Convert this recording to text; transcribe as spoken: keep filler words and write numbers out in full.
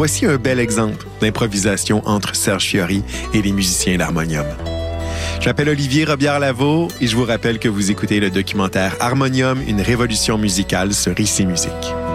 Voici un bel exemple d'improvisation entre Serge Fiori et les musiciens d'Harmonium. Je m'appelle Olivier Robillard-Lavaux et je vous rappelle que vous écoutez le documentaire Harmonium, une révolution musicale sur Ici Musique.